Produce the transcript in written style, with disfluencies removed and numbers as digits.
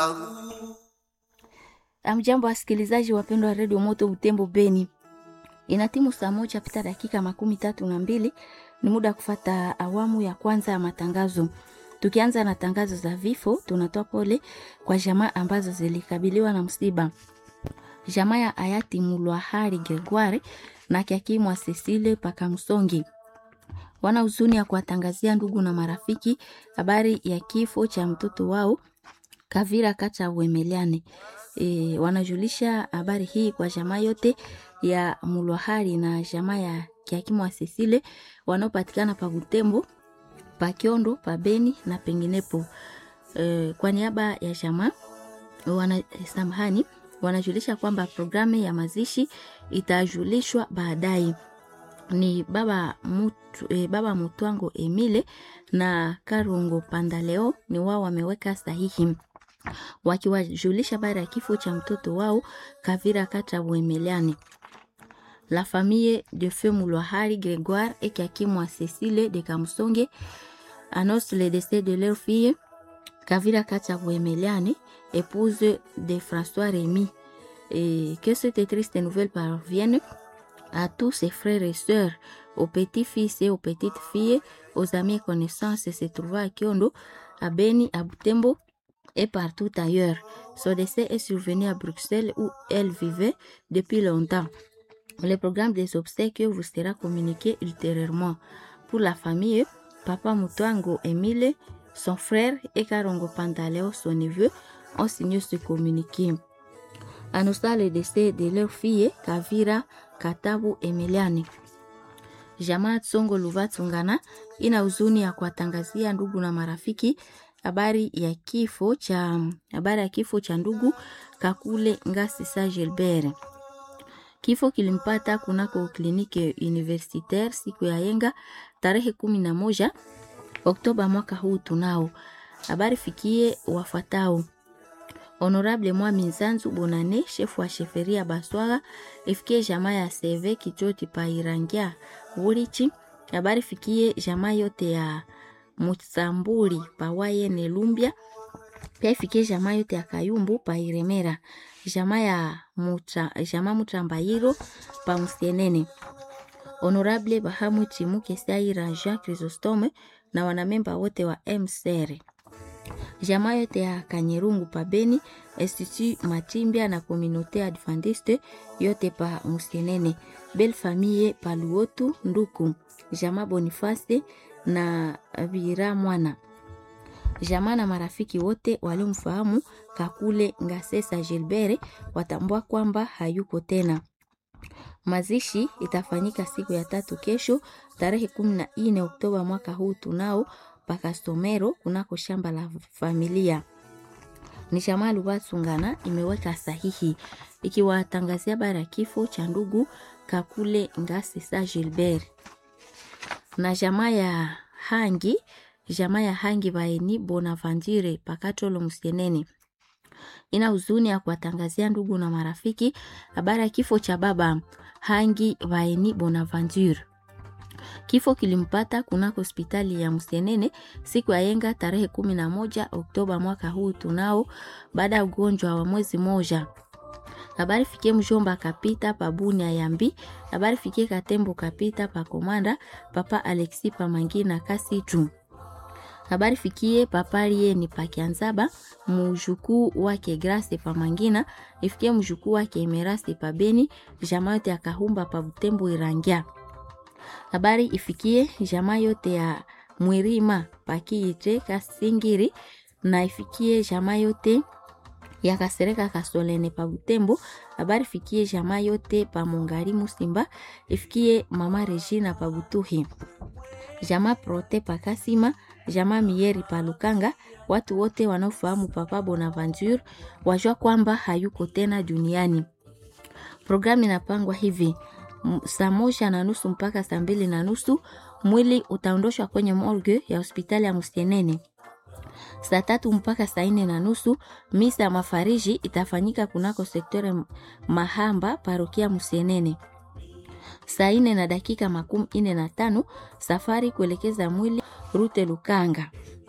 Amjambo wasikilizaji wapendwa wa Radio Moto Butembo Beni. Inatimu saa moja pita dakika 32. Ni muda kufata awamu ya kwanza ya matangazo. Tukianza na tangazo za vifo, tunatoa pole kwa jamaa ambazo zilikabiliwa na msiba. Jamaa ya hayati Mulwahari Gregoire na Kiakimwa Cecile Pakamsongi wana huzuni ya kuwatangazia ndugu na marafiki habari ya kifo cha mtoto wao Kavira Kacha Wemeliane. Wanajulisha habari hii kwa jamaa yote ya Mulwahari na jamaa ya Kiakimwa Cecile wanaopatikana pa Butembo, pa Kiondo, pa Beni na penginepo. Kwa niaba ya jamaa wanajulisha kwamba programu ya mazishi itajulishwa baadaye. Ni baba Mutwango Emile na Karungo Pandaleo ni wao wameweka sahihi wakiwajulisha habari ya kifo cha mtoto wao Kavira Kacha Wemeliane. La famille de feu Mulwahari Gregoire et Kiakimwa Cecile de Kamsonge annonce le décès de leur fille Kavira Kacha Wemeliane, épouse de François Rémy, et que cette triste nouvelle parvienne à tous ses frères et sœurs, aux petits-fils et aux petites-filles, aux amis et connaissances se trouvant à Kiondo, à Beni, à Butembo et partout ailleurs. Son décès est survenu à Bruxelles où elle vivait depuis longtemps. Le programme des obsèques vous sera communiqué ultérieurement. Pour la famille, Papa Mutwango Emile, son frère et Karongo Pandaleo, son neveu, ont signé ce communiqué. Annonçant le décès de leur fille, Kavira Katabu Emeliane. Jamaa Tsongo Luvatsungana ina huzuni ya kuwatangazia ndugu na marafiki habari ya kifo cha ndugu Kakule Ngasisa Gilbert. Kifo kilimpata kunako kliniki universitaire siku ya yenga tarehe 11 Oktoba mwaka huu tunao. Habari fikie wafuatao: Honorable Mwami Nzanzu Bonane, chef wa sheferia Baswaga, ifikie jamaa ya CV Kichoti pa Irangia Wurichi. Habari fikie jamaa yote ya Mutsamburi pa Waye Nelumbia. Pia ifikie jamaa yote ya Kayumbu pa Iremera. Jamaa Mutrambayiro pa Musienene. Honorable Bahamu Chimuke Saira Jean Chrysostome na wanamemba wote wa MCR. Jamaa yote ya Kanyerungu pa Beni, Institut Matimbia na Communauté Adventiste yote pa Musienene. Belle Famille pa Luotu Nduku. Jamaa Boniface na Vira Mwana. Jamaa na marafiki wote waliomfahamu Kakule Ngasesa Gilbert watambua kwamba hayuko tena. Mazishi itafanyika siku ya 3 kesho tarehe 14 Oktoba mwaka huu tunao Pakastomero kunako shamba la familia. Ni jamaa Luvatsungana imeweka sahihi ikiwatangazia habari ya kifo cha ndugu Kakule Ngasesa Gilbert. Na jamaa ya Hangi Baeni Bonaventure Pakatolo Musienene ina huzuni ya kuwatangazia ndugu na marafiki habari ya kifo cha baba Hangi Baeni Bonaventure. Kifo kilimpata kunako hospitali ya Musienene siku ya yenga tarehe 11 Oktoba mwaka huu tunao baada ya ugonjwa wa mwezi moja. Habari fikie mjomba Kapita pa Bunia Yambi. Habari fikie Katembo Kapita pa Komanda, Papa Alexi pa Mangina Kasitu. Habari fikie Paparie ni pa Kianzaba, mjukuu wake Grace pa Mangina, ifikie mjukuu wake Emerasi pa Beni, jamaa yote ya Kahumba pa Butembo Irangia. Habari ifikie jamaa yote ya Mwirima pa Kiite Kasingiri na ifikie jamaa yote ya Kasereka Kasolene pa Butembo. Habari fikie jamaa yote pa Mongari Musimba, ifikie mama Regina pa Butuhi. Jamaa Prote pa Kasima, jamaa Mieri pa Lukanga. Watu wote wanaofahamu Papa Bonaventure wajua kwamba hayuko tena duniani. Programu inapangwa hivi: saa 1:30 mpaka saa 2:30 mwili utaondoshwa kwenye morgue ya hospitali ya Musienene. Saa 3 mpaka saa 4:30 misa ya mafariji itafanyika kunako sektore Mahamba parokia Musienene. Saa 4:45 safari kuelekeza mwili rute Lukanga.